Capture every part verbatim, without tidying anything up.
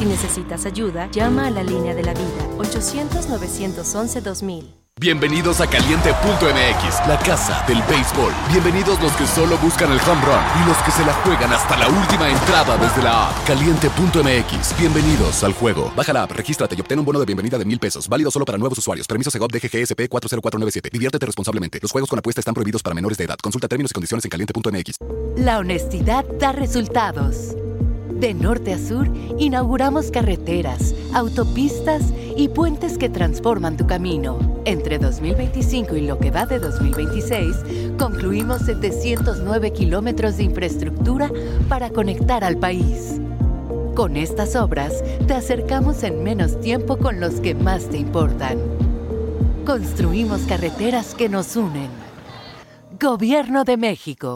Si necesitas ayuda, llama a la línea de la vida, ochocientos, novecientos once, dos mil. Bienvenidos a Caliente punto M X, la casa del béisbol. Bienvenidos los que solo buscan el home run y los que se la juegan hasta la última entrada desde la app. Caliente punto M X. Bienvenidos al juego. Baja la app, regístrate y obtén un bono de bienvenida de mil pesos. Válido solo para nuevos usuarios. Permiso Segov D G G S P cuatro cero cuatro nueve siete. Diviértete responsablemente. Los juegos con apuesta están prohibidos para menores de edad. Consulta términos y condiciones en Caliente punto M X. La honestidad da resultados. De norte a sur, inauguramos carreteras, autopistas y puentes que transforman tu camino. Entre dos mil veinticinco y lo que va de dos mil veintiséis, concluimos setecientos nueve kilómetros de infraestructura para conectar al país. Con estas obras, te acercamos en menos tiempo con los que más te importan. Construimos carreteras que nos unen. Gobierno de México.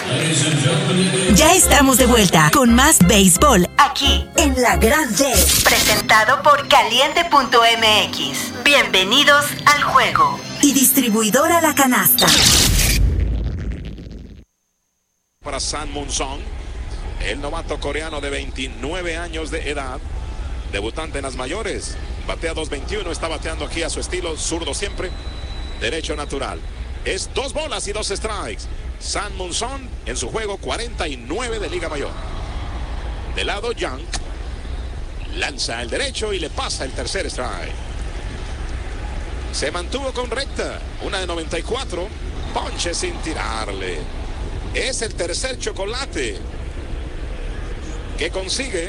Ya estamos de vuelta con más béisbol aquí en La Gran D, presentado por Caliente punto M X. Bienvenidos al juego. Y distribuidora La Canasta. Para San Moon-song, el novato coreano de veintinueve años de edad, debutante en las mayores, batea dos veintiuno, está bateando aquí a su estilo, zurdo siempre, derecho natural. Es dos bolas y dos strikes. San Moon-song en su juego cuarenta y nueve de Liga Mayor. De lado Young lanza el derecho y le pasa el tercer strike. Se mantuvo con recta, una de noventa y cuatro, ponche sin tirarle. Es el tercer chocolate que consigue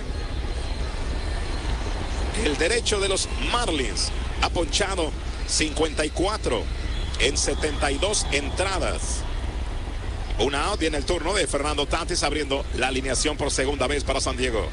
el derecho de los Marlins. Ha ponchado cincuenta y cuatro en setenta y dos entradas. Una out, viene el turno de Fernando Tatis abriendo la alineación por segunda vez para San Diego.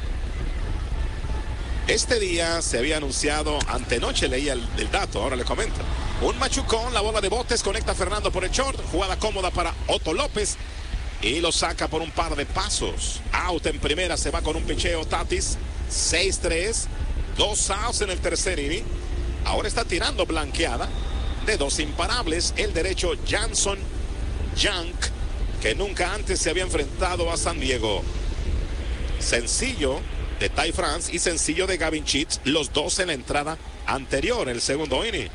Este día se había anunciado, antenoche leía el, el dato, ahora le comento. Un machucón, la bola de botes, conecta a Fernando por el short, jugada cómoda para Otto López y lo saca por un par de pasos. Out en primera, se va con un picheo Tatis, seis tres, dos outs en el tercer inning. Ahora está tirando blanqueada de dos imparables, el derecho Janson Young, que nunca antes se había enfrentado a San Diego. Sencillo de Ty France y sencillo de Gavin Sheets, los dos en la entrada anterior, el segundo inning.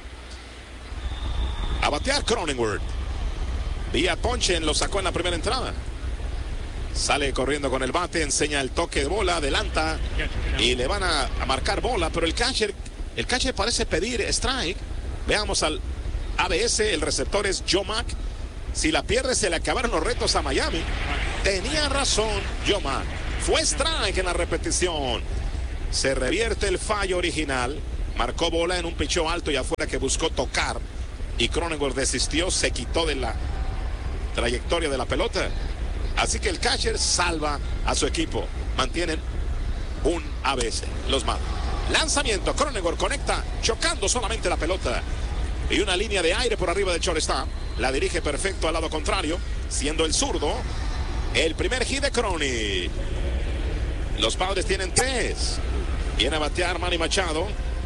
A batear Cronenworth. Vía ponche, lo sacó en la primera entrada. Sale corriendo con el bate, enseña el toque de bola, adelanta y le van a, a marcar bola, pero el catcher, el catcher parece pedir strike. Veamos al A B S, el receptor es Joe Mack. Si la pierde, se le acabaron los retos a Miami. Tenía razón Joe Mack. Fue strike en la repetición. Se revierte el fallo original. Marcó bola en un picheo alto y afuera que buscó tocar. Y Cronenworth desistió, se quitó de la trayectoria de la pelota. Así que el catcher salva a su equipo. Mantienen un A B S. Los Mets. Lanzamiento. Cronenworth conecta, chocando solamente la pelota. Y una línea de aire por arriba del shortstop. La dirige perfecto al lado contrario, siendo el zurdo el primer hit de Crony. Los Padres tienen tres. Viene a batear Manny Machado.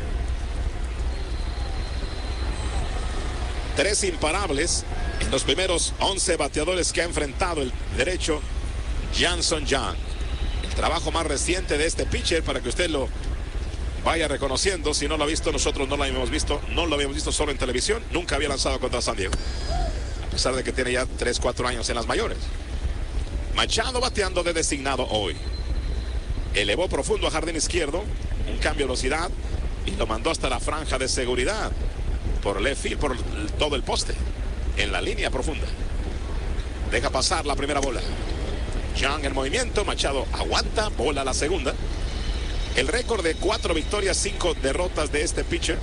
Tres imparables en los primeros once bateadores que ha enfrentado el derecho Janson Young. El trabajo más reciente de este pitcher, para que usted lo vaya reconociendo. Si no lo ha visto, nosotros no lo habíamos visto, no lo habíamos visto solo en televisión. Nunca había lanzado contra San Diego, a pesar de que tiene ya tres, cuatro años en las mayores. Machado bateando de designado hoy. Elevó profundo a jardín izquierdo, un cambio de velocidad y lo mandó hasta la franja de seguridad por left field, por todo el poste, en la línea profunda. Deja pasar la primera bola. Young en movimiento, Machado aguanta, bola la segunda. El récord de cuatro victorias, cinco derrotas de este pitcher.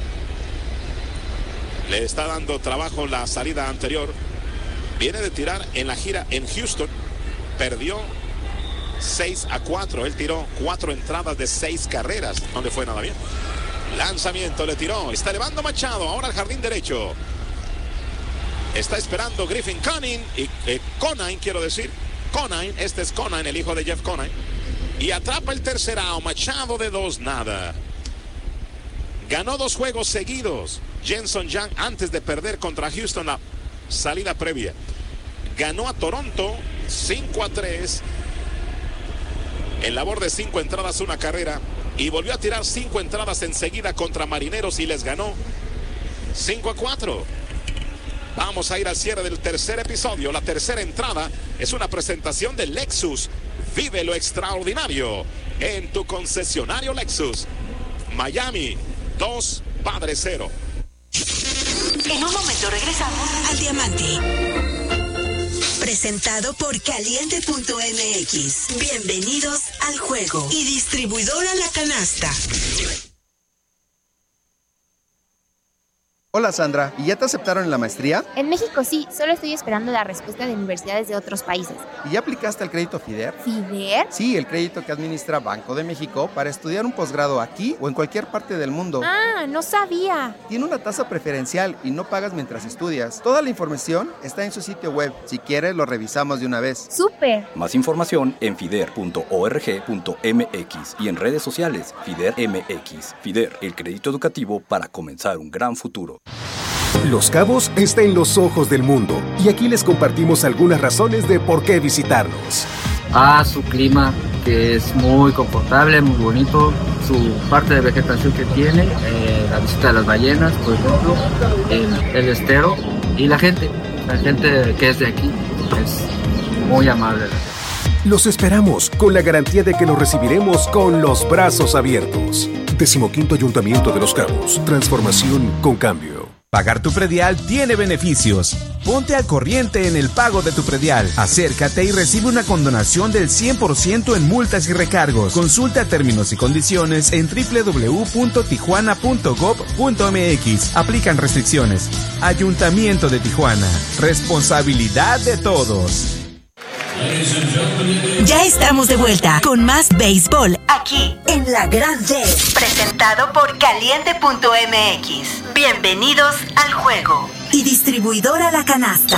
Le está dando trabajo la salida anterior. Viene de tirar en la gira en Houston. Perdió seis a cuatro. Él tiró cuatro entradas de seis carreras. No le fue nada bien. Lanzamiento, le tiró. Está elevando Machado. Ahora al jardín derecho. Está esperando Griffin Conine. Y eh, Conine, quiero decir. Conine. Este es Conine, el hijo de Jeff Conine. Y atrapa el tercer out. Machado de dos, nada. Ganó dos juegos seguidos Janson Young antes de perder contra Houston la salida previa. Ganó a Toronto cinco a tres. En labor de cinco entradas, una carrera y volvió a tirar cinco entradas enseguida contra Marineros y les ganó cinco a cuatro. Vamos a ir al cierre del tercer episodio. La tercera entrada es una presentación de Lexus. Vive lo extraordinario en tu concesionario Lexus. Miami, dos, Padres cero. En un momento regresamos al Diamante. Presentado por Caliente punto M X. Bienvenidos al juego. Y distribuidora La Canasta. Hola Sandra, ¿y ya te aceptaron en la maestría? En México sí, solo estoy esperando la respuesta de universidades de otros países. ¿Y ya aplicaste al crédito FIDER? ¿FIDER? Sí, el crédito que administra Banco de México para estudiar un posgrado aquí o en cualquier parte del mundo. Ah, no sabía. Tiene una tasa preferencial y no pagas mientras estudias. Toda la información está en su sitio web. Si quieres, lo revisamos de una vez. ¡Súper! Más información en fider punto org punto m x y en redes sociales FIDER M X. FIDER, el crédito educativo para comenzar un gran futuro. Los Cabos está en los ojos del mundo y aquí les compartimos algunas razones de por qué visitarnos. A su clima, que es muy confortable, muy bonito, su parte de vegetación que tiene, eh, la visita de las ballenas, por ejemplo, el, el estero y la gente, la gente que es de aquí es muy amable. Los esperamos con la garantía de que los recibiremos con los brazos abiertos. Decimoquinto Ayuntamiento de Los Cabos. Transformación con cambio. Pagar tu predial tiene beneficios. Ponte al corriente en el pago de tu predial. Acércate y recibe una condonación del cien por ciento en multas y recargos. Consulta términos y condiciones en doble u doble u doble u punto tijuana punto gob punto m x. Aplican restricciones. Ayuntamiento de Tijuana. Responsabilidad de todos. Ya estamos de vuelta con más béisbol aquí en La Gran D, presentado por Caliente punto M X. Bienvenidos al juego. Y distribuidora La Canasta.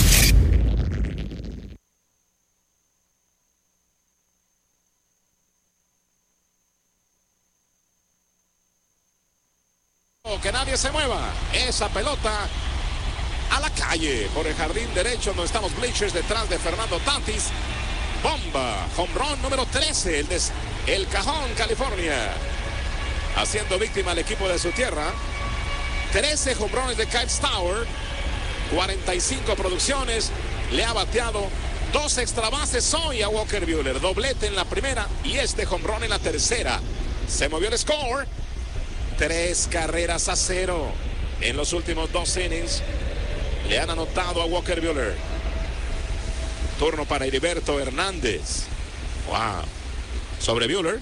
Que nadie se mueva. Esa pelota a la calle por el jardín derecho donde están los bleachers detrás de Fernando Tatis. Bomba, home run número trece, el de El Cajón, California, haciendo víctima al equipo de su tierra. trece home runs de Kyle Stauer, cuarenta y cinco producciones, le ha bateado dos extra bases hoy a Walker Buehler, doblete en la primera y este home run en la tercera. Se movió el score, tres carreras a cero en los últimos dos innings. Le han anotado a Walker Buehler. Turno para Heriberto Hernández. Wow. Sobre Buehler.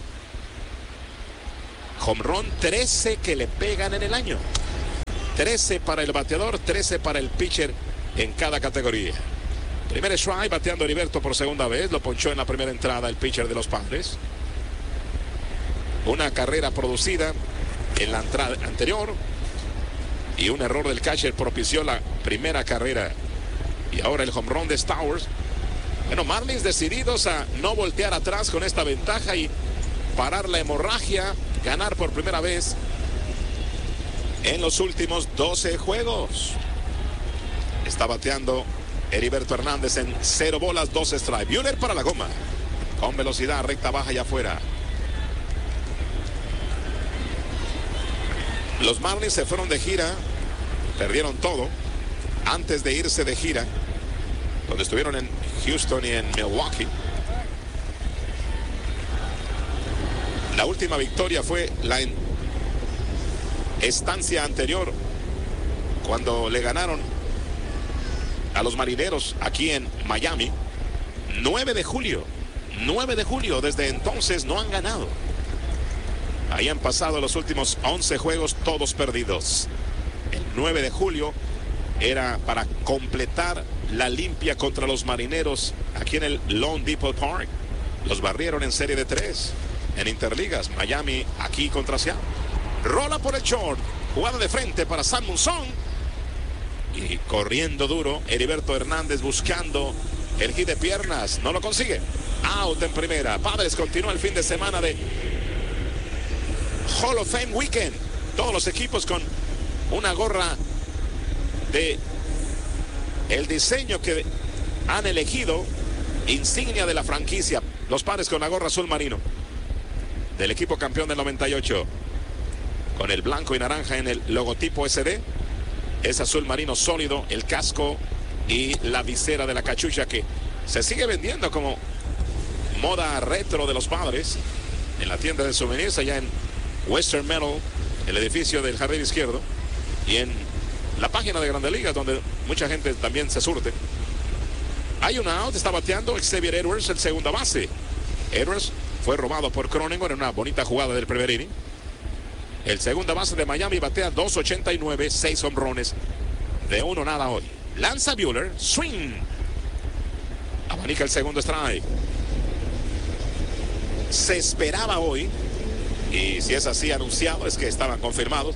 Home run trece que le pegan en el año. trece para el bateador, trece para el pitcher en cada categoría. Primer strike bateando Heriberto por segunda vez. Lo ponchó en la primera entrada el pitcher de los Padres. Una carrera producida en la entrada anterior. Y un error del catcher propició la primera carrera. Y ahora el home run de Stowers. Bueno, Marlins decididos a no voltear atrás con esta ventaja y parar la hemorragia. Ganar por primera vez en los últimos doce juegos. Está bateando Heriberto Hernández en cero bolas, dos strikes. Buehler para la goma. Con velocidad, recta baja y afuera. Los Marlins se fueron de gira, perdieron todo antes de irse de gira, donde estuvieron en Houston y en Milwaukee. La última victoria fue la en estancia anterior, cuando le ganaron a los Marineros aquí en Miami. nueve de julio, nueve de julio, desde entonces no han ganado. Ahí han pasado los últimos once juegos, todos perdidos. El nueve de julio era para completar la limpia contra los Marineros aquí en el Lone Depot Park. Los barrieron en serie de tres en Interligas. Miami aquí contra Seattle. Rola por el short. Jugada de frente para Sam Monzón. Y corriendo duro, Heriberto Hernández buscando el hit de piernas. No lo consigue. Out en primera. Padres continúa el fin de semana de Hall of Fame Weekend. Todos los equipos con una gorra de el diseño que han elegido, insignia de la franquicia. Los Padres con la gorra azul marino. del equipo campeón del noventa y ocho. Con el blanco y naranja en el logotipo S D. Es azul marino sólido, el casco y la visera de la cachucha que se sigue vendiendo como moda retro de los Padres en la tienda de souvenirs allá en Western Metal, el edificio del jardín izquierdo, y en la página de Grandes Ligas donde mucha gente también se surte. Hay una out, está bateando Xavier Edwards, el segunda base. Edwards fue robado por Cronenworth en una bonita jugada del primer inning. El segunda base de Miami batea dos ochenta y nueve, seis honrones de uno nada hoy. Lanza Buehler, swing. Abanica el segundo strike. Se esperaba hoy, y si es así anunciado, es que estaban confirmados,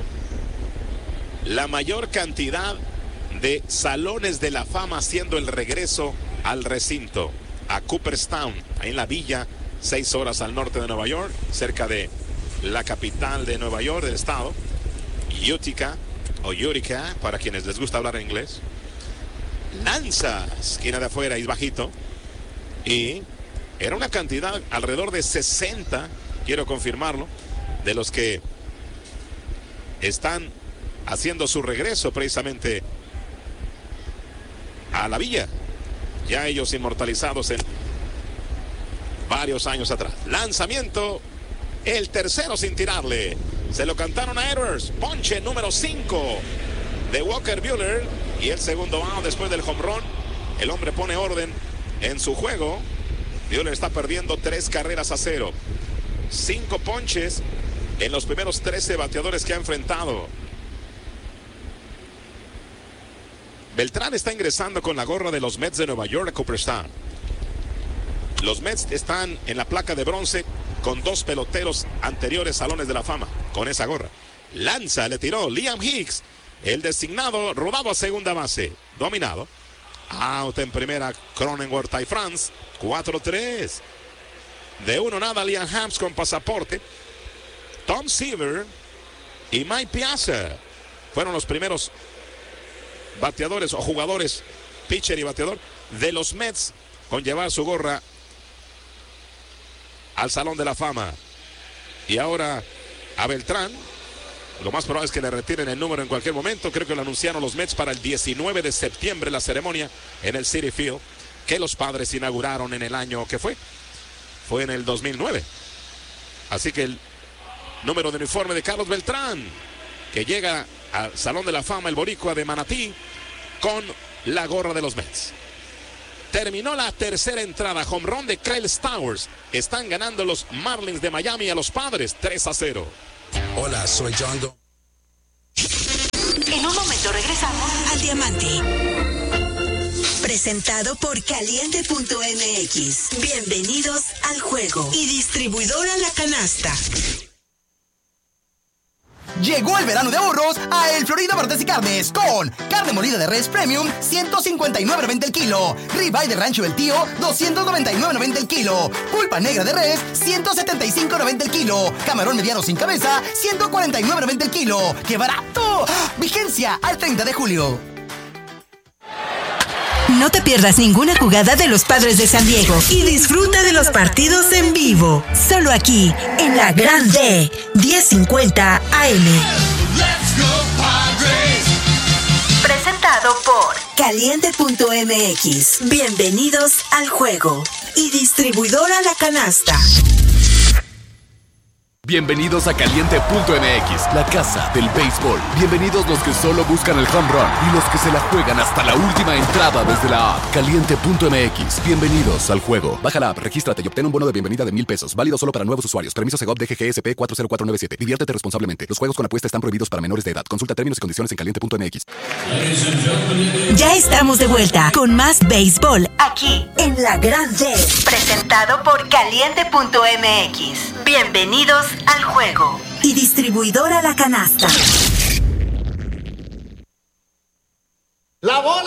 la mayor cantidad de salones de la fama haciendo el regreso al recinto, a Cooperstown, ahí en la villa, seis horas al norte de Nueva York, cerca de la capital de Nueva York, del estado, Utica o Utica, para quienes les gusta hablar en inglés. Lanza, esquina de afuera y bajito, y era una cantidad alrededor de sesenta, quiero confirmarlo, de los que están haciendo su regreso precisamente a la villa, ya ellos inmortalizados en varios años atrás. Lanzamiento, el tercero sin tirarle, se lo cantaron a Edwards, ponche número cinco de Walker Buehler, y el segundo out después del home run. El hombre pone orden en su juego. Buehler está perdiendo tres carreras a cero, cinco ponches en los primeros trece bateadores que ha enfrentado. Beltrán está ingresando con la gorra de los Mets de Nueva York a Cooperstown. Los Mets están en la placa de bronce con dos peloteros anteriores salones de la fama con esa gorra. Lanza, le tiró Liam Hicks, el designado, rodado a segunda base, dominado. Out en primera, Cronenworth y Franz, cuatro tres. De uno nada, Liam Hams con pasaporte. Tom Seaver y Mike Piazza fueron los primeros bateadores o jugadores, pitcher y bateador de los Mets con llevar su gorra al Salón de la Fama. Y ahora a Beltrán, lo más probable es que le retiren el número en cualquier momento. Creo que lo anunciaron los Mets para el diecinueve de septiembre, la ceremonia en el Citi Field, que los Padres inauguraron en el año que fue. Fue en el dos mil nueve. Así que el número de uniforme de Carlos Beltrán, que llega al Salón de la Fama, el boricua de Manatí, con la gorra de los Mets. Terminó la tercera entrada, home run de Kyle Stowers. Están ganando los Marlins de Miami a los Padres tres a cero. Hola, soy John Do. En un momento regresamos al Diamante. Presentado por Caliente punto M X. Bienvenidos al juego. Y distribuidora La Canasta. Llegó el verano de ahorros a El Florida Martes y Carnes con carne molida de res premium ciento cincuenta y nueve noventa el kilo, ribeye de rancho del tío doscientos noventa y nueve noventa el kilo, pulpa negra de res ciento setenta y cinco noventa el kilo, camarón mediano sin cabeza ciento cuarenta y nueve noventa el kilo. ¡Qué barato! Vigencia al treinta de julio. No te pierdas ninguna jugada de los Padres de San Diego y disfruta de los partidos en vivo. Solo aquí, en la Gran D, diez cincuenta A M. Presentado por Caliente punto M X. Bienvenidos al juego. Y distribuidora La Canasta. Bienvenidos a Caliente punto M X, la casa del béisbol. Bienvenidos los que solo buscan el home run y los que se la juegan hasta la última entrada desde la app. Caliente punto M X, bienvenidos al juego. Baja la app, regístrate y obtén un bono de bienvenida de mil pesos. Válido solo para nuevos usuarios. Permiso Segov D G G S P cuatro cero cuatro nueve siete. Diviértete responsablemente. Los juegos con apuesta están prohibidos para menores de edad. Consulta términos y condiciones en Caliente punto M X. Ya estamos de vuelta con más béisbol aquí en La Gran D. Presentado por Caliente punto M X. Bienvenidos al juego. Y distribuidora La Canasta. La bola